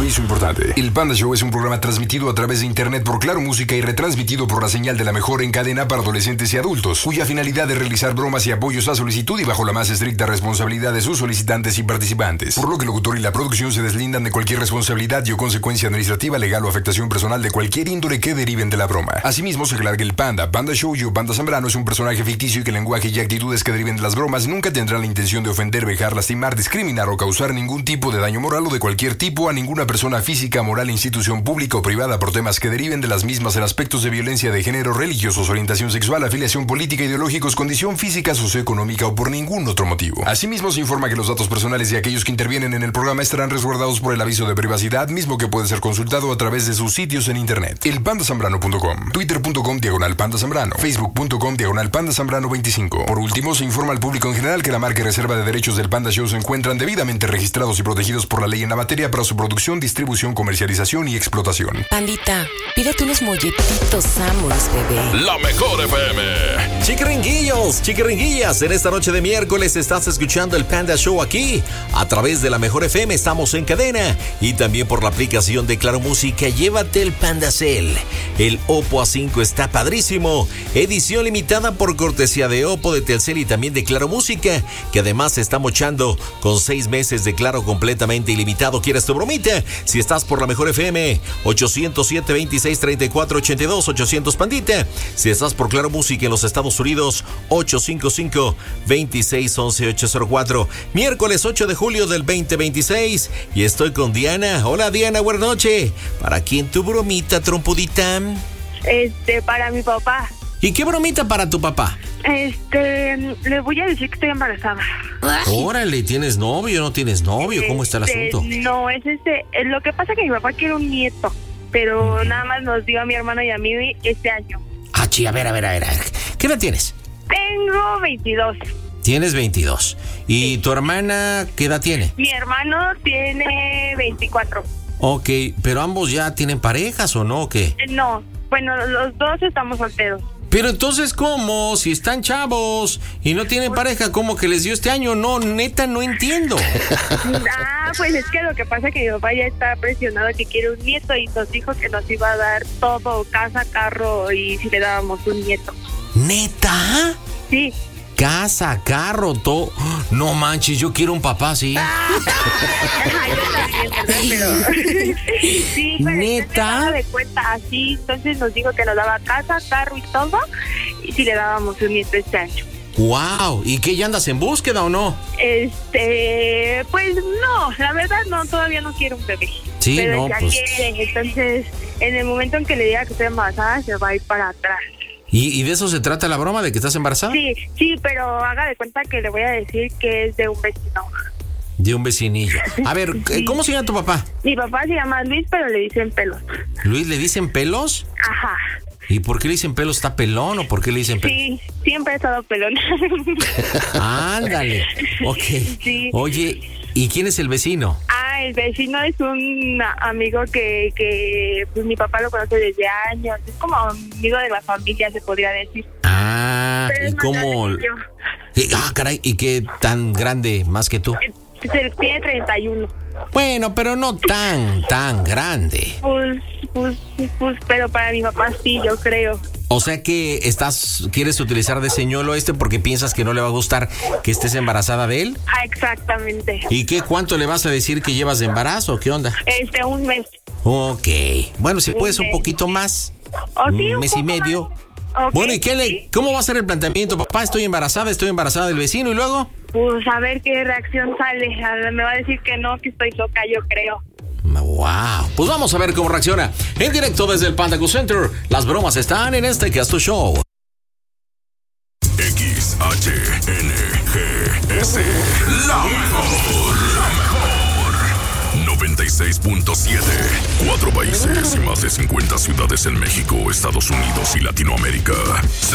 Aviso importante. El Panda Show es un programa transmitido a través de internet por Claro Música y retransmitido por la señal de la mejor en cadena para adolescentes y adultos, cuya finalidad es realizar bromas y apoyos a solicitud y bajo la más estricta responsabilidad de sus solicitantes y participantes. Por lo que el locutor y la producción se deslindan de cualquier responsabilidad y o consecuencia administrativa, legal o afectación personal de cualquier índole que deriven de la broma. Asimismo, se aclara que el Panda Show o Panda Zambrano es un personaje ficticio y que el lenguaje y actitudes que deriven de las bromas nunca tendrán la intención de ofender, vejar, lastimar, discriminar o causar ningún tipo de daño moral o de cualquier tipo a ninguna persona física, moral, institución pública o privada por temas que deriven de las mismas en aspectos de violencia de género, religiosos, orientación sexual, afiliación política, ideológicos, condición física, socioeconómica o por ningún otro motivo. Asimismo, se informa que los datos personales de aquellos que intervienen en el programa estarán resguardados por el aviso de privacidad, mismo que puede ser consultado a través de sus sitios en internet. Elpandasambrano.com, twitter.com/pandazambrano, facebook.com/pandazambrano25. Por último, se informa al público en general que la marca y reserva de derechos del Panda Show se encuentran debidamente registrados y protegidos por la ley en la materia para su producción, distribución, comercialización y explotación. Pandita, pídete unos molletitos Samuels, bebé. La mejor FM. Chiquiringuillas, en esta noche de miércoles estás escuchando el Panda Show aquí, a través de la mejor FM, estamos en cadena, y también por la aplicación de Claro Música. Llévate el Pandacel. El Oppo A5 está padrísimo. Edición limitada por cortesía de Oppo, de Telcel y también de Claro Música, que además se está mochando con 6 meses de Claro completamente ilimitado. ¿Quieres tu bromita? Si estás por la mejor FM, 807-2634-82, 800 Pandita. Si estás por Claro Música en los Estados Unidos, 855-2611-804. Miércoles 8 de julio del 2026 y estoy con Diana. Hola Diana, buenas noches. ¿Para quién tu bromita, trompudita? Para mi papá. ¿Y qué bromita para tu papá? Le voy a decir que estoy embarazada. Órale, ¿tienes novio o no tienes novio? ¿Cómo está el asunto? No, lo que pasa es que mi papá quiere un nieto, pero nada más nos dio a mi hermano y a mí este año. Ah, sí, a ver. ¿Qué edad tienes? Tengo 22. Tienes 22. ¿Y tu hermana qué edad tiene? Mi hermano tiene 24. Ok, pero ambos ya tienen parejas ¿o no? ¿O qué? No, bueno, los dos estamos solteros. Pero entonces, ¿cómo? Si están chavos y no tienen pareja, ¿cómo que les dio este año? No, neta, no entiendo. Pues es que lo que pasa es que mi papá ya está presionado que quiere un nieto y nos dijo que nos iba a dar todo, casa, carro, y si le dábamos un nieto. ¿Neta? Sí. Casa, carro, todo. No manches, yo quiero un papá así. Sí, pero ¿neta? de cuenta así, entonces nos dijo que nos daba casa, carro y todo, y si le dábamos un nieto este año. Wow, ¿y qué, ya andas en búsqueda o no? Pues no, la verdad no, todavía no quiero un bebé. Sí, pero no, ya pues. quiere, entonces en el momento en que le diga que estoy embarazada se va a ir para atrás. ¿Y de eso se trata la broma, de que estás embarazada? Sí, pero haga de cuenta que le voy a decir que es de un vecino. De un vecinillo. A ver, sí. ¿Cómo se llama tu papá? Mi papá se llama Luis, pero le dicen Pelos. ¿Luis le dicen Pelos? Ajá. ¿Y por qué le dicen Pelos? ¿Está pelón o por qué le dicen Pelos? Sí, siempre ha estado pelón. Ándale, ok. Sí. Oye, ¿y quién es el vecino? El vecino es un amigo que pues mi papá lo conoce desde años. Es como amigo de la familia, se podría decir. ¿Y cómo? Caray, ¿y qué tan grande más que tú? Tiene 31. Bueno, pero no tan grande. Pues, pero para mi papá sí, yo creo. O sea que quieres utilizar de señuelo porque piensas que no le va a gustar que estés embarazada de él. Exactamente. ¿Y cuánto le vas a decir que llevas de embarazo? ¿Qué onda? Un mes. Ok. Bueno, si puedes un poquito más. Sí, un mes y medio. Okay. Bueno, ¿y cómo va a ser el planteamiento? Papá, estoy embarazada del vecino, ¿y luego? Pues a ver qué reacción sale. Me va a decir que no, que estoy loca, yo creo. Wow, pues vamos a ver cómo reacciona. En directo desde el Panda Center, las bromas están en este Casto Show. XHNGS, la mejor. 96.7. 4 países y más de 50 ciudades en México, Estados Unidos y Latinoamérica.